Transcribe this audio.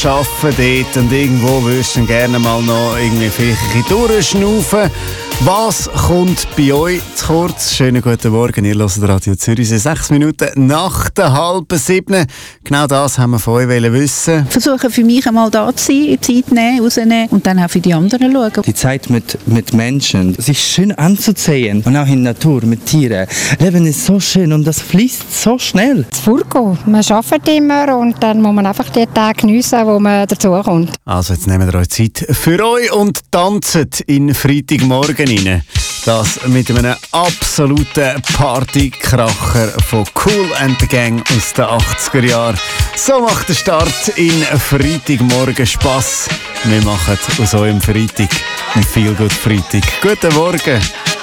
arbeiten dort und irgendwo würdest du dann gerne mal noch irgendwie vielleicht durchschnaufen. Was kommt bei euch zu kurz? Schönen guten Morgen, ihr hört Radio Zürich. 6 Minuten nach der 6:30. Genau das haben wir von euch wissen. Versuchen für mich einmal da zu sein, Zeit nehmen, rausnehmen und dann auch für die anderen schauen. Die Zeit mit Menschen, sich schön anzusehen und auch in der Natur mit Tieren. Leben ist so schön und das fließt so schnell. Das Furgo, man arbeitet immer und dann muss man einfach die Tage geniessen, wo man dazukommt. Also jetzt nehmen wir euch Zeit für euch und tanzt in Freitagmorgen rein. Das mit einem absoluten Partykracher von Kool and the Gang aus den 80er Jahren. So macht der Start in Freitagmorgen Spass. Wir machen aus eurem Freitag ein Feel-Good Freitag. Guten Morgen!